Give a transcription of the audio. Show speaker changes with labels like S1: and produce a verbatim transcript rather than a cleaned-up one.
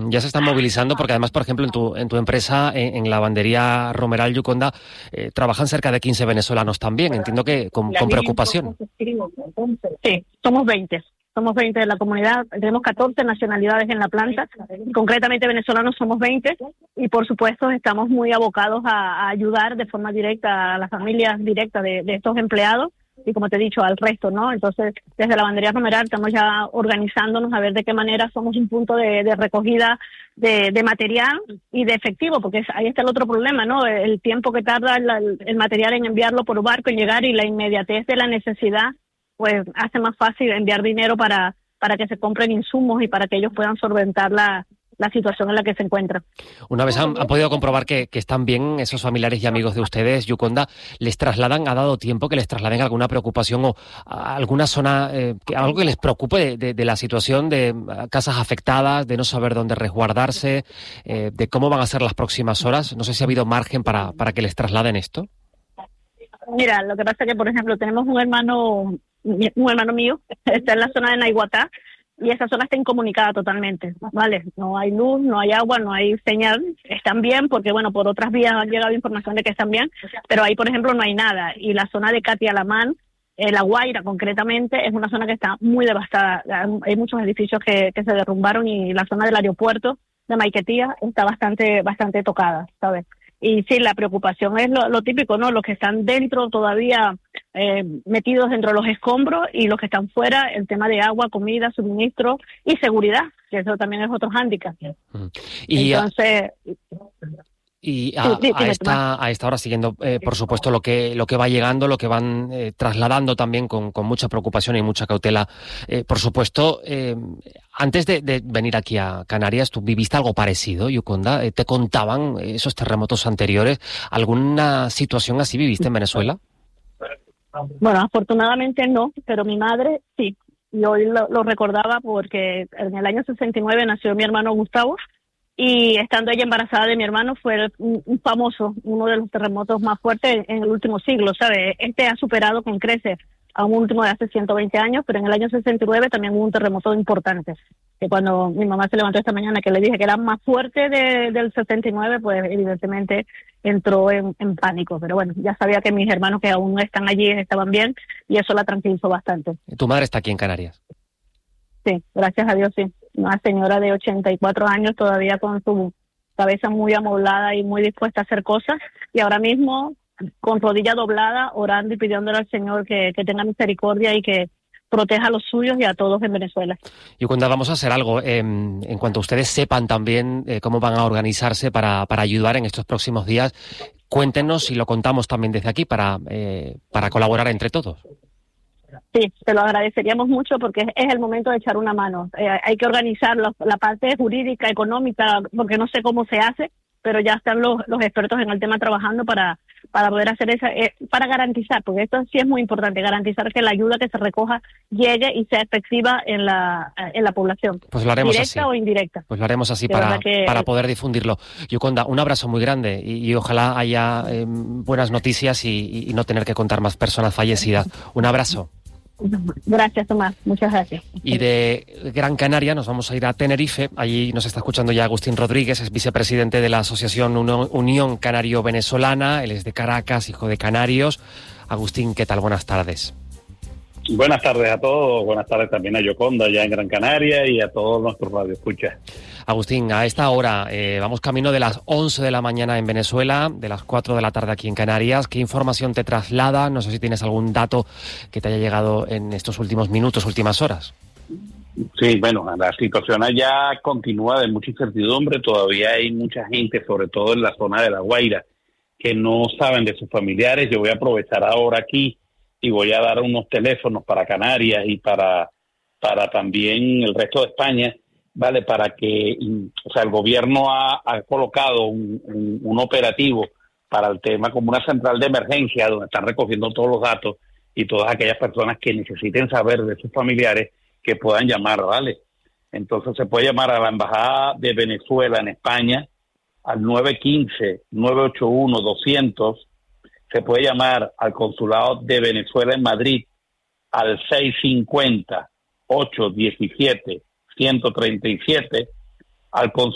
S1: ya se están movilizando porque además, por ejemplo, en tu, en tu empresa, en, en lavandería Romeral Yuconda, eh, trabajan cerca de quince venezolanos también. Entiendo que con, con preocupación.
S2: Sí, somos veinte. Somos veinte de la comunidad, tenemos catorce nacionalidades en la planta, concretamente venezolanos somos veinte y por supuesto estamos muy abocados a, a ayudar de forma directa a las familias directas de, de estos empleados y como te he dicho al resto, ¿no? Entonces desde la lavandería Romeral estamos ya organizándonos a ver de qué manera somos un punto de, de recogida de, de material y de efectivo, porque es, ahí está el otro problema, ¿no? El tiempo que tarda el, el material en enviarlo por barco y llegar y la inmediatez de la necesidad pues hace más fácil enviar dinero para, para que se compren insumos y para que ellos puedan solventar la, la situación en la que se encuentran.
S1: Una vez han, han podido comprobar que, que están bien esos familiares y amigos de ustedes, Yuconda, ¿les trasladan, ha dado tiempo que les trasladen alguna preocupación o a alguna zona, eh, que, algo que les preocupe de, de, de la situación de casas afectadas, de no saber dónde resguardarse, eh, de cómo van a ser las próximas horas? No sé si ha habido margen para, para que les trasladen esto.
S2: Mira, lo que pasa es que, por ejemplo, tenemos un hermano... un hermano mío está en la zona de Naiguatá y esa zona está incomunicada totalmente, ¿vale? No hay luz, no hay agua, no hay señal. Están bien porque, bueno, por otras vías han llegado información de que están bien, pero ahí, por ejemplo, no hay nada. Y la zona de Catialamán, eh, La Guaira concretamente, es una zona que está muy devastada. Hay muchos edificios que, que se derrumbaron y la zona del aeropuerto de Maiquetía está bastante, bastante tocada, ¿sabes? Y sí, la preocupación es lo, lo típico, ¿no? Los que están dentro todavía eh, metidos dentro de los escombros y los que están fuera, el tema de agua, comida, suministro y seguridad, que eso también es otro hándicap.
S1: Y
S2: entonces...
S1: Y a,
S2: sí, sí,
S1: a, esta, a esta hora, siguiendo, eh, por supuesto, lo que lo que va llegando, lo que van eh, trasladando también con, con mucha preocupación y mucha cautela. Eh, por supuesto, eh, antes de, de venir aquí a Canarias, ¿tú viviste algo parecido, Yuconda? Eh, ¿Te contaban esos terremotos anteriores? ¿Alguna situación así viviste en Venezuela?
S2: Bueno, afortunadamente no, pero mi madre sí. Y hoy lo, lo recordaba porque en el año sesenta y nueve nació mi hermano Gustavo. Y estando ella embarazada de mi hermano fue un, un famoso, uno de los terremotos más fuertes en el último siglo, ¿sabes? Este ha superado con creces a un último de hace ciento veinte años, pero en el año sesenta y nueve también hubo un terremoto importante. Que cuando mi mamá se levantó esta mañana que le dije que era más fuerte de, del sesenta y nueve, pues evidentemente entró en, en pánico. Pero bueno, ya sabía que mis hermanos que aún están allí estaban bien y eso la tranquilizó bastante.
S1: ¿Tu madre está aquí en Canarias?
S2: Sí, gracias a Dios, sí. Una señora de ochenta y cuatro años todavía con su cabeza muy amoblada y muy dispuesta a hacer cosas y ahora mismo con rodilla doblada orando y pidiéndole al Señor que, que tenga misericordia y que proteja a los suyos y a todos en Venezuela.
S1: Y cuando vamos a hacer algo, eh, en cuanto ustedes sepan también eh, cómo van a organizarse para, para ayudar en estos próximos días, cuéntenos y lo contamos también desde aquí para, eh, para colaborar entre todos.
S2: Sí, te lo agradeceríamos mucho porque es el momento de echar una mano. Eh, hay que organizar la, la parte jurídica, económica, porque no sé cómo se hace, pero ya están los, los expertos en el tema trabajando para, para poder hacer esa, eh, para garantizar, porque esto sí es muy importante, garantizar que la ayuda que se recoja llegue y sea efectiva en la, en la población.
S1: Pues lo haremos
S2: directa
S1: así.
S2: o indirecta.
S1: Pues lo haremos así
S2: de
S1: para,
S2: que...
S1: para poder difundirlo. Yuconda, un abrazo muy grande y, y ojalá haya eh, buenas noticias y, y no tener que contar más personas fallecidas. Un abrazo.
S2: Gracias, Tomás. Muchas gracias.
S1: Y de Gran Canaria nos vamos a ir a Tenerife. Allí nos está escuchando ya Agustín Rodríguez, es vicepresidente de la Asociación Unión Canario-Venezolana. Él es de Caracas, hijo de canarios. Agustín, ¿qué tal? Buenas tardes.
S3: Buenas tardes a todos. Buenas tardes también a Yuconda, ya en Gran Canaria, y a todos nuestros radioescuchas.
S1: Agustín, a esta hora eh, vamos camino de las once de la mañana en Venezuela, de las cuatro de la tarde aquí en Canarias. ¿Qué información te traslada? No sé si tienes algún dato que te haya llegado en estos últimos minutos, últimas horas.
S3: Sí, bueno, la situación allá continúa de mucha incertidumbre. Todavía hay mucha gente, sobre todo en la zona de La Guaira, que no saben de sus familiares. Yo voy a aprovechar ahora aquí y voy a dar unos teléfonos para Canarias y para, para también el resto de España, ¿vale? Para que, o sea, el gobierno ha, ha colocado un, un, un operativo para el tema como una central de emergencia donde están recogiendo todos los datos y todas aquellas personas que necesiten saber de sus familiares que puedan llamar, ¿vale? Entonces se puede llamar a la Embajada de Venezuela en España al nueve uno cinco, nueve ocho uno, doscientos. Se puede llamar al Consulado de Venezuela en Madrid al seis cinco cero, ocho uno siete, uno treinta y siete, al Consulado